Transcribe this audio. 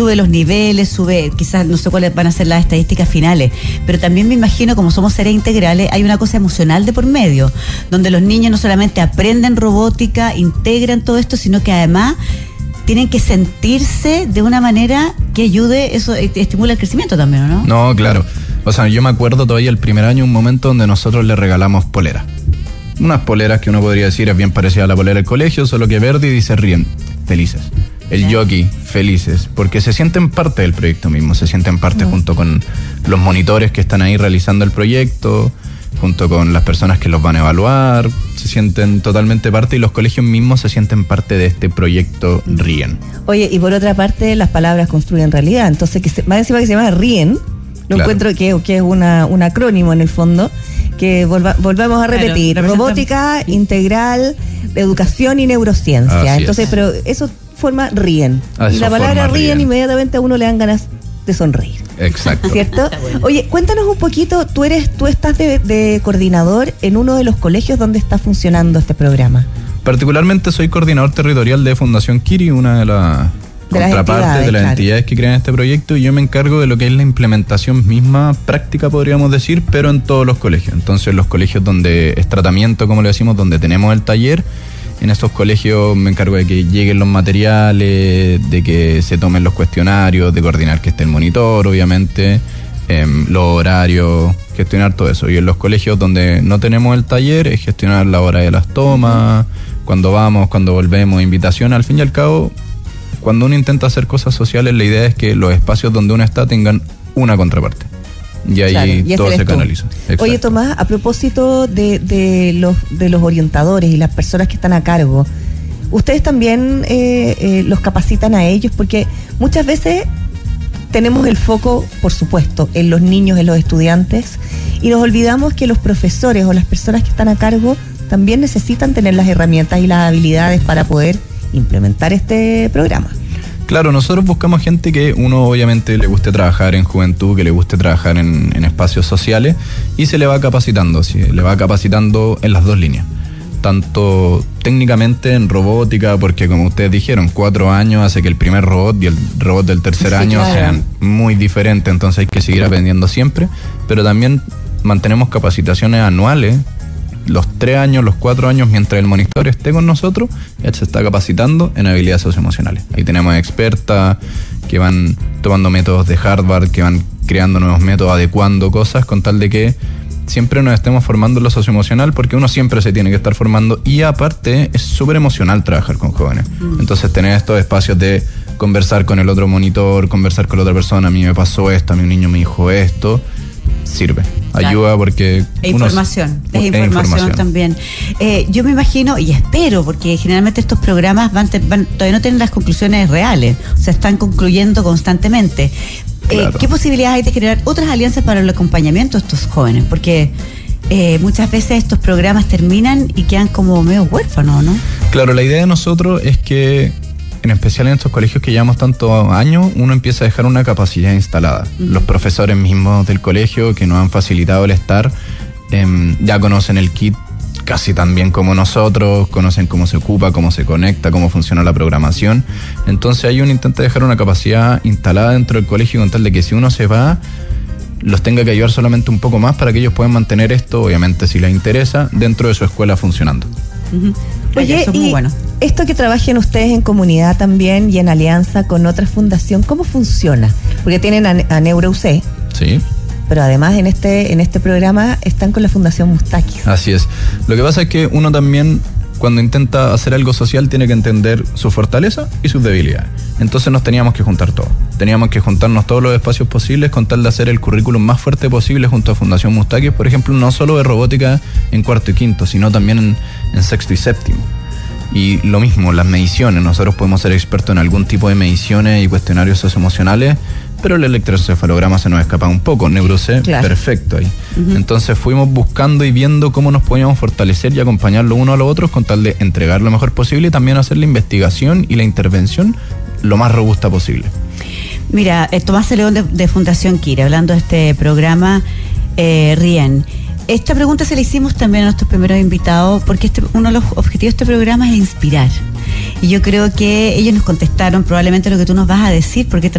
sube los niveles, sube, quizás no sé cuáles van a ser las estadísticas finales, pero también me imagino, como somos seres integrales, hay una cosa emocional de por medio, donde los niños no solamente aprenden robótica, integran todo esto, sino que además tienen que sentirse de una manera que ayude, eso estimula el crecimiento también, ¿no? No, claro. O sea, yo me acuerdo todavía el primer año, un momento donde nosotros le regalamos poleras. Unas poleras que uno podría decir es bien parecida a la polera del colegio, solo que verde, y dice ríen, felices. El jockey, felices, porque se sienten parte del proyecto mismo, se sienten parte junto con los monitores que están ahí realizando el proyecto, junto con las personas que los van a evaluar, se sienten totalmente parte y los colegios mismos se sienten parte de este proyecto RIEN. Oye, y por otra parte, las palabras construyen realidad, entonces más encima que se llama RIEN, lo encuentro que es un acrónimo en el fondo, que volvamos a repetir, robótica integral, educación y neurociencia. Así entonces, pero eso forma RIEN. Y la palabra RIEN inmediatamente a uno le dan ganas de sonreír. Exacto. ¿Cierto? Oye, cuéntanos un poquito, tú estás de coordinador en uno de los colegios donde está funcionando este programa. Particularmente soy coordinador territorial de Fundación Kiri, una de las contrapartes de las entidades que crean este proyecto, y yo me encargo de lo que es la implementación misma, práctica podríamos decir, pero en todos los colegios. Entonces los colegios donde es tratamiento, como le decimos, donde tenemos el taller, en estos colegios me encargo de que lleguen los materiales, de que se tomen los cuestionarios, de coordinar que esté el monitor, obviamente, los horarios, gestionar todo eso. Y en los colegios donde no tenemos el taller es gestionar la hora de las tomas, cuando vamos, cuando volvemos, invitación. Al fin y al cabo, cuando uno intenta hacer cosas sociales, la idea es que los espacios donde uno está tengan una contraparte. Y ahí todo se canaliza. Exacto. Oye, Tomás, a propósito de los orientadores y las personas que están a cargo, ¿ustedes también los capacitan a ellos? Porque muchas veces tenemos el foco, por supuesto, en los niños, en los estudiantes, y nos olvidamos que los profesores o las personas que están a cargo también necesitan tener las herramientas y las habilidades para poder implementar este programa. Claro, nosotros buscamos gente que uno obviamente le guste trabajar en juventud, que le guste trabajar en espacios sociales, y se le va capacitando, ¿sí? Le va capacitando en las dos líneas. Tanto técnicamente en robótica, porque como ustedes dijeron, 4 años hace que el primer robot y el robot del tercer año sean muy diferentes, entonces hay que seguir aprendiendo siempre, pero también mantenemos capacitaciones anuales, los 3 años, los 4 años, mientras el monitor esté con nosotros, él se está capacitando en habilidades socioemocionales. Ahí tenemos expertas que van tomando métodos de Harvard, que van creando nuevos métodos, adecuando cosas, con tal de que siempre nos estemos formando en lo socioemocional, porque uno siempre se tiene que estar formando, y aparte es súper emocional trabajar con jóvenes. Entonces tener estos espacios de conversar con el otro monitor, conversar con la otra persona, a mí me pasó esto, a mí un niño me dijo esto, sirve, ayuda, porque es información también. Yo me imagino y espero, porque generalmente estos programas todavía no tienen las conclusiones reales, o sea, están concluyendo constantemente. Claro. ¿Qué posibilidades hay de generar otras alianzas para el acompañamiento de estos jóvenes? Porque muchas veces estos programas terminan y quedan como medio huérfanos, ¿no? Claro, la idea de nosotros es que, en especial en estos colegios que llevamos tantos años, uno empieza a dejar una capacidad instalada. Los profesores mismos del colegio que nos han facilitado el estar, ya conocen el kit casi tan bien como nosotros, conocen cómo se ocupa, cómo se conecta, cómo funciona la programación. Entonces ahí uno intenta dejar una capacidad instalada dentro del colegio, con tal de que si uno se va, los tenga que ayudar solamente un poco más para que ellos puedan mantener esto, obviamente si les interesa, dentro de su escuela funcionando. Oye, eso es muy bueno. Esto que trabajen ustedes en comunidad también y en alianza con otra fundación, ¿cómo funciona? Porque tienen a NeuroUC. Sí. Pero además en este programa están con la Fundación Mustakis. Así es. Lo que pasa es que uno también, cuando intenta hacer algo social, tiene que entender su fortaleza y sus debilidades. Entonces nos teníamos que juntar todos. Teníamos que juntarnos todos los espacios posibles con tal de hacer el currículum más fuerte posible junto a Fundación Mustakis, por ejemplo, no solo de robótica en 4º y 5º, sino también en 6º y 7º. Y lo mismo, las mediciones. Nosotros podemos ser expertos en algún tipo de mediciones y cuestionarios socioemocionales, pero el electroencefalograma se nos escapa un poco. NeuroC, claro. Perfecto ahí. Entonces fuimos buscando y viendo cómo nos podíamos fortalecer y acompañar lo uno a los otros con tal de entregar lo mejor posible y también hacer la investigación y la intervención lo más robusta posible. Mira, Tomás León de Fundación Kiri, hablando de este programa RIEN. Esta pregunta se la hicimos también a nuestros primeros invitados, porque uno de los objetivos de este programa es inspirar. Y yo creo que ellos nos contestaron probablemente lo que tú nos vas a decir, porque